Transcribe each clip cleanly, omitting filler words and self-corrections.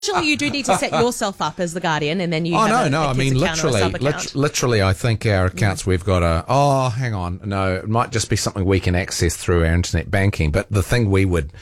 Actually, you do need to set yourself up as the guardian, and then you. Oh, have no. a I mean, kids account or a sub-account. literally, I think our accounts, we've got hang on. No, it might just be something we can access through our internet banking. But the thing we would,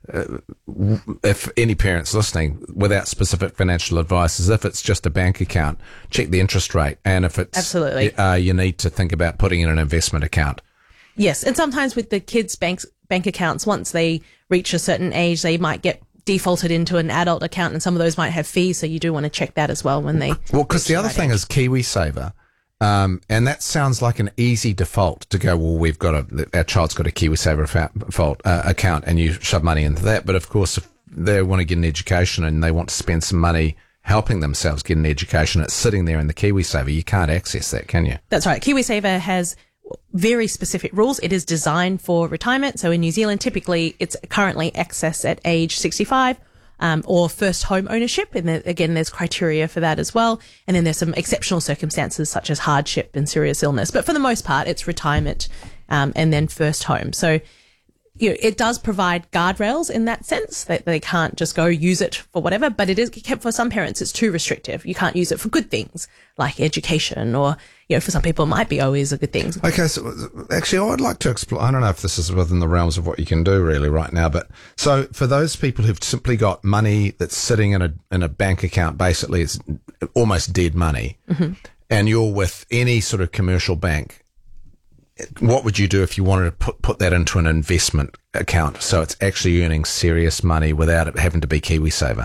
if any parents listening without specific financial advice, is if it's just a bank account, check the interest rate. And if it's, absolutely, you need to think about putting in an investment account. Yes. And sometimes with the kids' bank accounts, once they reach a certain age, they might get defaulted into an adult account, and some of those might have fees, so you do want to check that as well when they. Well, because the other thing is KiwiSaver, and that sounds like an easy default to go. Well, our child's got a KiwiSaver account, and you shove money into that. But of course, if they want to get an education and they want to spend some money helping themselves get an education, it's sitting there in the KiwiSaver. You can't access that, can you? That's right. KiwiSaver has very specific rules. It is designed for retirement. So in New Zealand, typically it's currently accessed at age 65, or first home ownership. And again, there's criteria for that as well. And then there's some exceptional circumstances such as hardship and serious illness. But for the most part, it's retirement, and then first home. So, it does provide guardrails in that sense that they can't just go use it for whatever, but it is kept for some parents. It's too restrictive. You can't use it for good things like education, or, for some people it might be always a good thing. Okay. So actually, I would like to explore, I don't know if this is within the realms of what you can do really right now, but so for those people who've simply got money that's sitting in a bank account, basically it's almost dead money, and you're with any sort of commercial bank, what would you do if you wanted to put that into an investment account so it's actually earning serious money without it having to be KiwiSaver?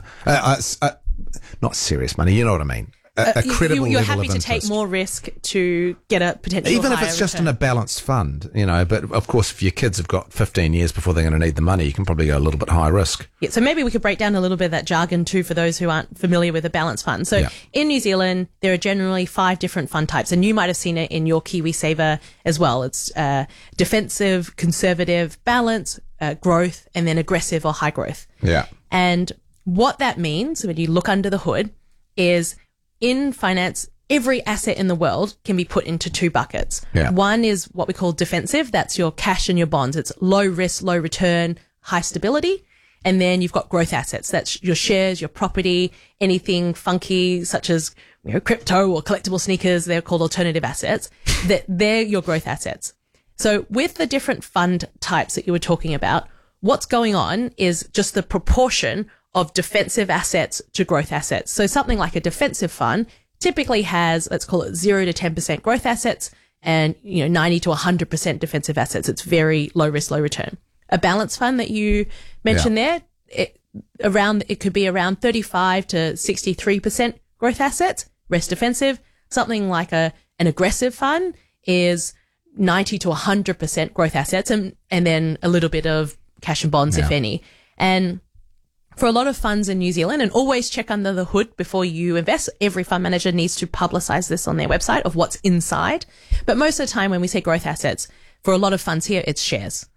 Not serious money, you know what I mean? A credible you're level happy of to interest. take more risk to get a potential even if higher it's just return. in a balanced fund, but of course if your kids have got 15 years before they're going to need the money, you can probably go a little bit high risk. Yeah, so maybe we could break down a little bit of that jargon too for those who aren't familiar with a balanced fund. So in New Zealand, there are generally 5 different fund types, and you might have seen it in your KiwiSaver as well. It's defensive, conservative, balance, growth, and then aggressive or high growth. Yeah. And what that means when you look under the hood is, in finance, every asset in the world can be put into 2 buckets. Yeah. One is what we call defensive. That's your cash and your bonds. It's low risk, low return, high stability. And then you've got growth assets. That's your shares, your property, anything funky such as crypto or collectible sneakers. They're called alternative assets. They're your growth assets. So with the different fund types that you were talking about, what's going on is just the proportion of defensive assets to growth assets. So something like a defensive fund typically has, let's call it 0 to 10% growth assets and 90 to 100% defensive assets. It's very low risk, low return. A balanced fund that you mentioned there, it could be around 35 to 63% growth assets, rest defensive. Something like an aggressive fund is 90 to 100% growth assets, and then a little bit of cash and bonds, if any. And for a lot of funds in New Zealand, and always check under the hood before you invest. Every fund manager needs to publicize this on their website of what's inside. But most of the time when we say growth assets, for a lot of funds here, it's shares.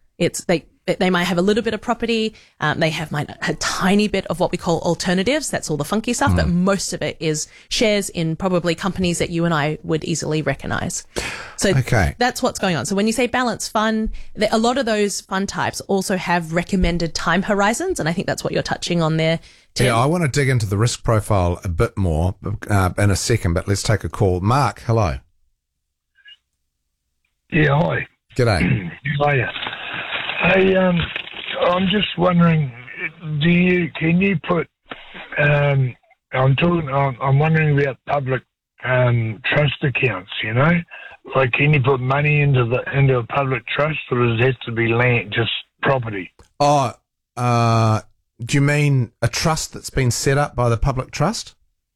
They might have a little bit of property. They might have a tiny bit of what we call alternatives. That's all the funky stuff. But most of it is shares in probably companies that you and I would easily recognize. So that's what's going on. So when you say balanced fund, a lot of those fund types also have recommended time horizons. And I think that's what you're touching on there, Tim. Yeah, I want to dig into the risk profile a bit more in a second, but let's take a call. Mark, hello. Yeah, hi. G'day. Hiya. Hey, I'm just wondering, can you put, I'm wondering about public trust accounts, Like, can you put money into a public trust, or does it have to be land, just property? Oh, do you mean a trust that's been set up by the public trust?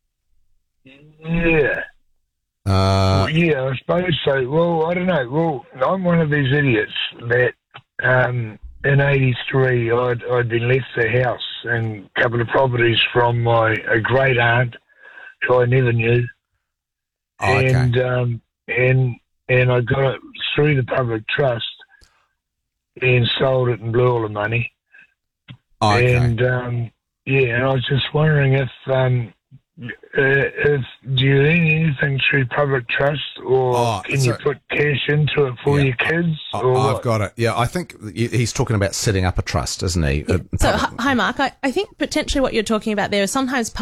Yeah. Yeah, I suppose so. Well, I don't know. Well, I'm one of these idiots that in '83 I'd been left the house and a couple of properties from a great aunt who I never knew. Oh, okay. And I got it through the public trust and sold it and blew all the money. Oh, okay. And and I was just wondering if do you lean anything through public trust, or can you put cash into it for your kids? Or I've got it. Yeah, I think he's talking about setting up a trust, isn't he? So, hi, Mark. I think potentially what you're talking about there is sometimes